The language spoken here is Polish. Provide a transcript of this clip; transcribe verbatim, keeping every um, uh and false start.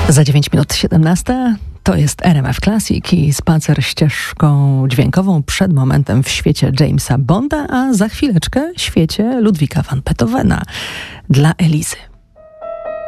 Za dziewięć minut siedemnasta to jest R M F Classic i spacer ścieżką dźwiękową przed momentem w świecie Jamesa Bonda, a za chwileczkę w świecie Ludwika van Beethovena dla Elizy.